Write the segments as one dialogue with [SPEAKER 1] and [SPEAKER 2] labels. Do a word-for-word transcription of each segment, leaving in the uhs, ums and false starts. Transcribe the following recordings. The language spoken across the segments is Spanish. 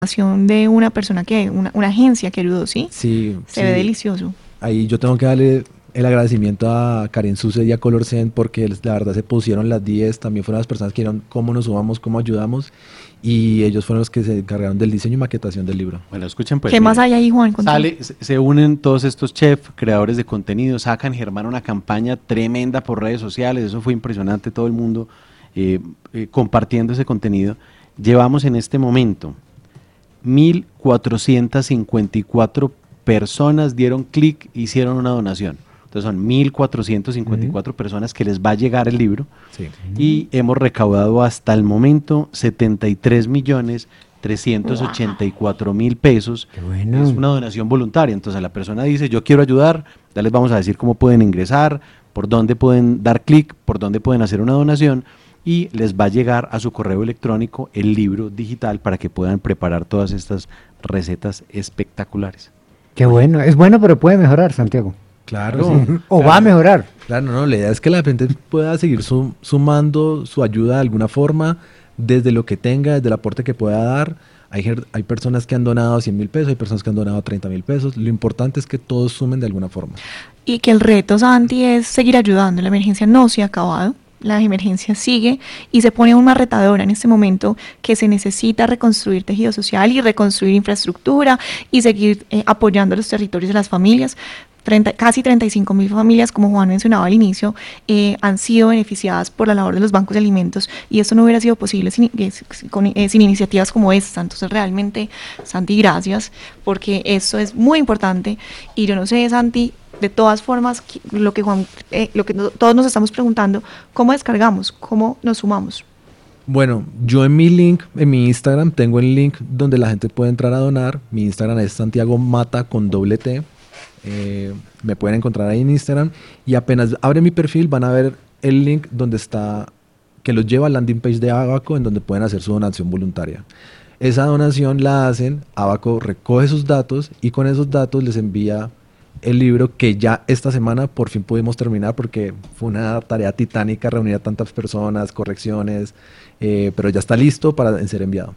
[SPEAKER 1] de una persona que, una, una agencia que ayudó, ¿sí?
[SPEAKER 2] Sí.
[SPEAKER 1] Se
[SPEAKER 2] sí.
[SPEAKER 1] ve delicioso.
[SPEAKER 2] Ahí yo tengo que darle el agradecimiento a Karen Suse y a Colorcent porque la verdad se pusieron las diez, también fueron las personas que vieron cómo nos sumamos, cómo ayudamos y ellos fueron los que se encargaron del diseño y maquetación del libro.
[SPEAKER 3] Bueno, escuchen pues.
[SPEAKER 1] ¿Qué
[SPEAKER 3] miren,
[SPEAKER 1] más hay ahí, Juan?
[SPEAKER 3] Sale, se, se unen todos estos chefs, creadores de contenido, sacan Germán una campaña tremenda por redes sociales, eso fue impresionante, todo el mundo eh, eh, compartiendo ese contenido. Llevamos en este momento mil cuatrocientas cincuenta y cuatro personas dieron clic, hicieron una donación. Entonces son mil cuatrocientas cincuenta y cuatro uh-huh. personas que les va a llegar el libro. Sí. Y hemos recaudado hasta el momento setenta y tres millones trescientos ochenta y cuatro mil pesos.
[SPEAKER 4] Qué bueno.
[SPEAKER 3] Es una donación voluntaria. Entonces la persona dice, yo quiero ayudar, ya les vamos a decir cómo pueden ingresar, por dónde pueden dar clic, por dónde pueden hacer una donación y les va a llegar a su correo electrónico el libro digital para que puedan preparar todas estas recetas espectaculares.
[SPEAKER 4] Qué bueno, es bueno pero puede mejorar, Santiago.
[SPEAKER 2] Claro.
[SPEAKER 4] Sí. O
[SPEAKER 2] claro.
[SPEAKER 4] va a mejorar.
[SPEAKER 2] Claro, no, la idea es que la gente pueda seguir sum, sumando su ayuda de alguna forma, desde lo que tenga, desde el aporte que pueda dar. Hay, hay personas que han donado cien mil pesos, hay personas que han donado treinta mil pesos. Lo importante es que todos sumen de alguna forma.
[SPEAKER 1] Y que el reto, Santi, es seguir ayudando. La emergencia no se ha acabado. La emergencia sigue y se pone aún más retadora en este momento que se necesita reconstruir tejido social y reconstruir infraestructura y seguir eh, apoyando a los territorios de las familias. treinta, casi treinta y cinco mil familias, como Juan mencionaba al inicio, eh, han sido beneficiadas por la labor de los bancos de alimentos y esto no hubiera sido posible sin, eh, con, eh, sin iniciativas como esta. Entonces realmente, Santi, gracias, porque eso es muy importante y yo no sé, Santi, de todas formas, lo que Juan, eh, lo que no, todos nos estamos preguntando, ¿cómo descargamos? ¿Cómo nos sumamos?
[SPEAKER 2] Bueno, yo en mi link, en mi Instagram, tengo el link donde la gente puede entrar a donar. Mi Instagram es Santiago Mata con doble T. Eh, me pueden encontrar ahí en Instagram y apenas abren mi perfil van a ver el link donde está, que los lleva al landing page de Abaco en donde pueden hacer su donación voluntaria. Esa donación la hacen, Abaco recoge sus datos y con esos datos les envía el libro que ya esta semana por fin pudimos terminar porque fue una tarea titánica reunir a tantas personas, correcciones, eh, pero ya está listo para ser enviado.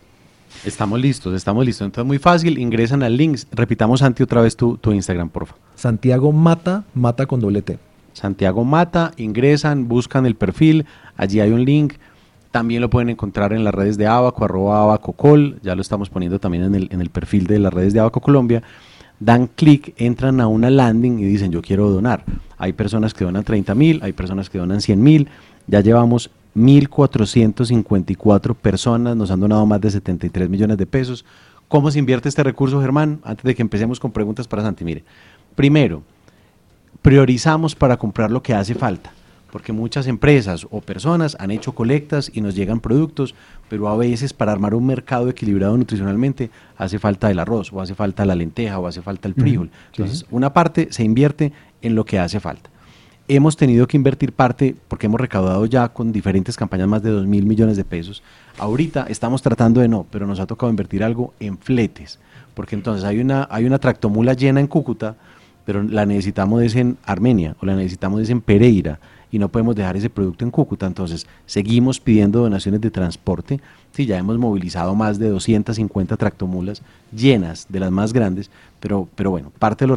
[SPEAKER 3] Estamos listos, estamos listos. Entonces muy fácil, ingresan al link. Repitamos, Santi, otra vez tu, tu Instagram, por favor.
[SPEAKER 2] Santiago Mata, Mata con doble T.
[SPEAKER 3] Santiago Mata, ingresan, buscan el perfil, allí hay un link. También lo pueden encontrar en las redes de Abaco, arroba Abacocol, ya lo estamos poniendo también en el, en el perfil de las redes de Abaco Colombia. Dan clic, entran a una landing y dicen yo quiero donar. Hay personas que donan treinta mil, hay personas que donan cien mil, ya llevamos mil cuatrocientas cincuenta y cuatro personas, nos han donado más de setenta y tres millones de pesos. ¿Cómo se invierte este recurso, Germán? Antes de que empecemos con preguntas para Santi, mire, primero, priorizamos para comprar lo que hace falta, porque muchas empresas o personas han hecho colectas y nos llegan productos, pero a veces para armar un mercado equilibrado nutricionalmente hace falta el arroz, o hace falta la lenteja, o hace falta el frijol. Entonces, sí. Una parte se invierte en lo que hace falta. Hemos tenido que invertir parte, porque hemos recaudado ya con diferentes campañas más de dos mil millones de pesos. Ahorita estamos tratando de no, pero nos ha tocado invertir algo en fletes, porque entonces hay una, hay una tractomula llena en Cúcuta, pero la necesitamos es en Armenia, o la necesitamos es en Pereira, y no podemos dejar ese producto en Cúcuta. Entonces seguimos pidiendo donaciones de transporte. Sí, ya hemos movilizado más de doscientas cincuenta tractomulas llenas, de las más grandes, pero, pero bueno, parte de los